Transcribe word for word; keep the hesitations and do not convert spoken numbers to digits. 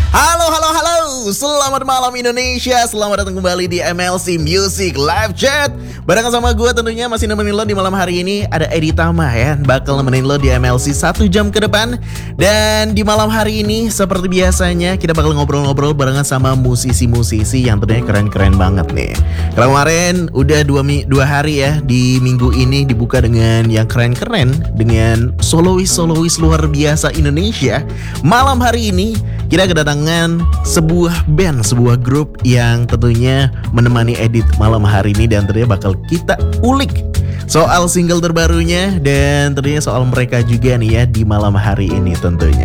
Halo, halo, halo. Selamat malam Indonesia. Selamat datang kembali di M L C Music Live Chat. Barengan sama gue tentunya masih nemenin lo di malam hari ini. Ada Edi Tama ya, bakal nemenin lo di M L C satu jam ke depan. Dan di malam hari ini seperti biasanya kita bakal ngobrol-ngobrol barengan sama musisi-musisi yang tentunya keren-keren banget nih. Kemarin udah dua, mi dua hari ya, di minggu ini dibuka dengan yang keren-keren, dengan solois-solois luar biasa Indonesia. Malam hari ini kita kedatangan sebuah band, sebuah grup yang tentunya menemani Edit malam hari ini. Dan tentunya bakal kita ulik soal single terbarunya dan tentunya soal mereka juga nih ya di malam hari ini tentunya.